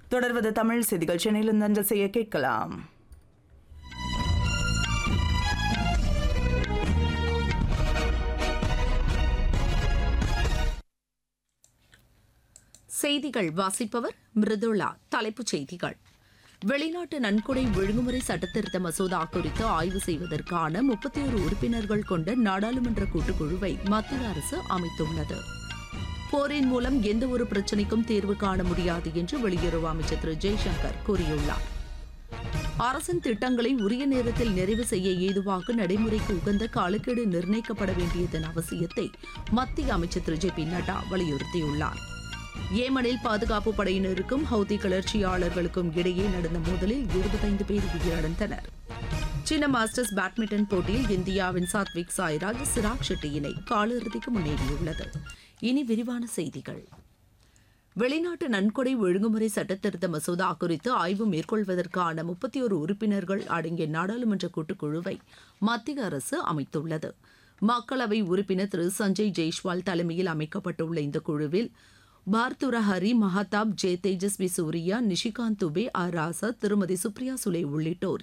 தொடர்வது தமிழ் செய்திகள். சென்னையிலிருந்து அஞ்சல் செய்ய கேட்கலாம். செய்திகள் வாசிப்பவர் மிருதுளா. தலைப்புச் செய்திகள்: வெளிநாட்டு நன்கொடை ஒழுங்குமுறை சட்டத்திருத்த மசோதா குறித்து ஆய்வு செய்வதற்கான 31 உறுப்பினர்கள் கொண்ட நாடாளுமன்ற கூட்டுக்குழுவை மத்திய அரசு அமைத்துள்ளது. போரின் மூலம் எந்தவொரு பிரச்சினைக்கும் தீர்வு காண முடியாது என்று வெளியுறவு அமைச்சர் திரு ஜெய்சங்கர் கூறியுள்ளார். அரசின் திட்டங்களை உரிய நேரத்தில் நிறைவு செய்ய ஏதுவாக நடைமுறைக்கு உகந்த காலக்கெடு நிர்ணயிக்கப்பட வேண்டியதன் அவசியத்தை மத்திய அமைச்சர் திரு ஜே பி நட்டா வலியுறுத்தியுள்ளார். ஏமனில் பாதுகாப்பு படையினருக்கும் ஹவுதி கிளர்ச்சியாளர்களுக்கும் இடையே நடந்த மோதலில் 25 பேர் உயிரிழந்தனர். சீன மாஸ்டர்ஸ் பேட்மிண்டன் போட்டியில் இந்தியாவின் சாத்விக் சாய்ராஜ் சிராக் ஷெட்டி இணை காலிறுதிக்கு முன்னேறியுள்ளது. இனி விரிவான செய்திகள். வெளிநாட்டு நன்கொடை ஒழுங்குமுறை சட்டத்திருத்த மசோதா குறித்து ஆய்வு மேற்கொள்வதற்கான 31 உறுப்பினர்கள் அடங்கிய நாடாளுமன்ற கூட்டுக்குழுவை மத்திய அரசு அமைத்துள்ளது. மக்களவை உறுப்பினர் திரு சஞ்சய் ஜெய்ஷ்வால் தலைமையில் அமைக்கப்பட்டுள்ள இந்த குழுவில் பார்துரஹரி மஹதாப், ஜே தேஜஸ்வி சூரியா, நிஷிகாந்த் துபே, ஆர் ராசா, திருமதி சுப்ரியா சுலே உள்ளிட்டோர்